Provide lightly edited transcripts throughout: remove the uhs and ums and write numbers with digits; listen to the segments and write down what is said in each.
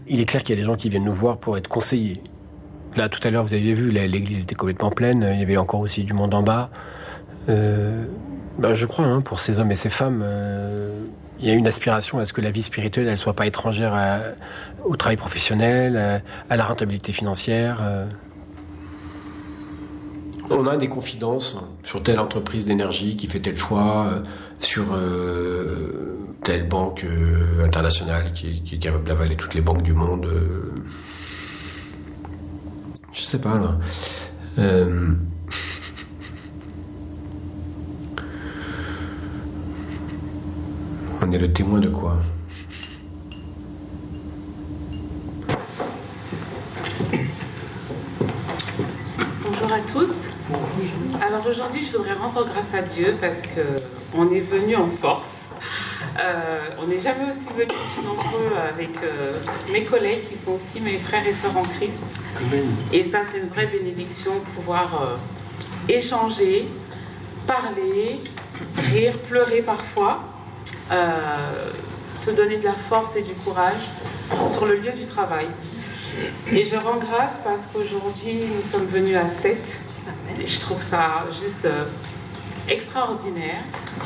il est clair qu'il y a des gens qui viennent nous voir pour être conseillés. Là, tout à l'heure, vous aviez vu, l'église était complètement pleine. Il y avait encore aussi du monde en bas. Je crois, pour ces hommes et ces femmes, il y a une aspiration à ce que la vie spirituelle, elle soit pas étrangère au travail professionnel, à la rentabilité financière. On a des confidences sur telle entreprise d'énergie qui fait tel choix, sur telle banque internationale qui est capable d'avaler toutes les banques du monde. Je sais pas, là. On est le témoin de quoi ? Bonjour à tous. Alors aujourd'hui, je voudrais rendre grâce à Dieu parce qu'on est venu en force. On n'est jamais aussi venus si nombreux avec mes collègues qui sont aussi mes frères et sœurs en Christ. Amen. Et ça, c'est une vraie bénédiction, pouvoir échanger, parler, rire, pleurer parfois, se donner de la force et du courage sur le lieu du travail. Et je rends grâce parce qu'aujourd'hui, nous sommes venus à 7. Et je trouve ça juste extraordinaire.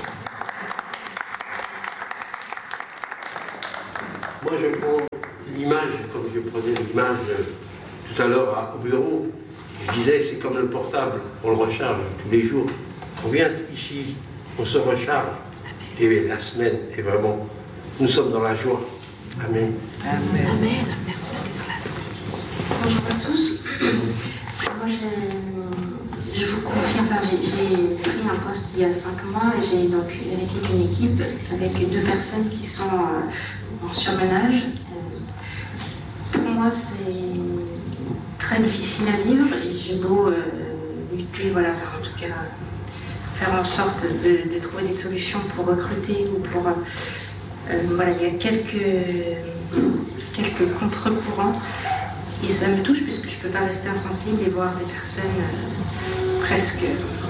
Moi, je prends l'image, comme je prenais l'image tout à l'heure au bureau. Je disais, c'est comme le portable, on le recharge tous les jours. On vient ici, on se recharge. Et la semaine est vraiment... Nous sommes dans la joie. Amen. Amen. Amen. Merci Ladislas. Bonjour à tous. Moi, je vous confie, j'ai pris un poste il y a 5 mois et j'ai donc hérité d'une équipe avec 2 personnes qui sont en surmenage. Pour moi, c'est très difficile à vivre et j'ai beau lutter, en tout cas, faire en sorte de trouver des solutions pour recruter ou pour... il y a quelques contre-courants et ça me touche puisque je ne peux pas rester insensible et voir des personnes presque...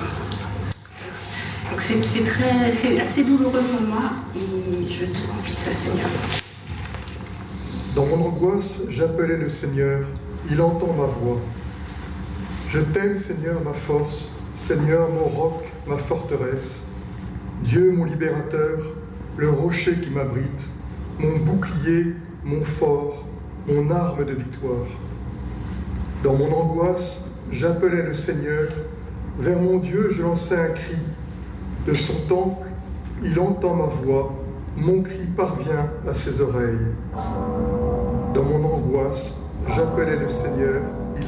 Donc c'est assez douloureux pour moi et je te confie ça, Seigneur. Dans mon angoisse, j'appelais le Seigneur, il entend ma voix. Je t'aime, Seigneur, ma force, Seigneur, mon roc, ma forteresse, Dieu, mon libérateur, le rocher qui m'abrite, mon bouclier, mon fort, mon arme de victoire. Dans mon angoisse, j'appelais le Seigneur, vers mon Dieu je lançais un cri. De son temple, il entend ma voix, mon cri parvient à ses oreilles. Dans mon angoisse, j'appelais le Seigneur,